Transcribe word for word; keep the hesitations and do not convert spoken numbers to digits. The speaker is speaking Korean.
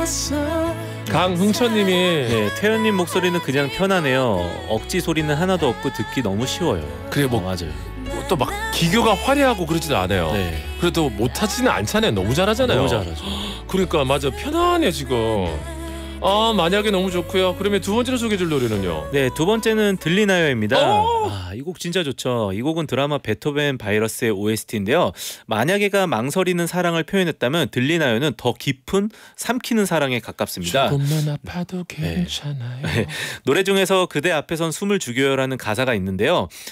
강흥천님이 네, 태연님 목소리는 그냥 편하네요. 억지 소리는 하나도 없고 듣기 너무 쉬워요. 그래 뭐 어, 맞아요. 또 막 기교가 화려하고 그러지도 않아요. 네. 그래도 못하지는 않잖아요. 너무 잘하잖아요. 너무 잘하죠. 그러니까 맞아 편안해 지금. 아 만약에 너무 좋고요. 그러면 두 번째로 소개해줄 노래는요. 네, 두 번째는 들리나요입니다. 오! 아, 이 곡 진짜 좋죠. 이 곡은 드라마 베토벤 바이러스의 오에스티인데요. 만약에가 망설이는 사랑을 표현했다면 들리나요는 더 깊은 삼키는 사랑에 가깝습니다. 조금만 아파도 괜찮아요. 네. 노래 중에서 그대 앞에선 숨을 죽여요라는 가사가 있는데요.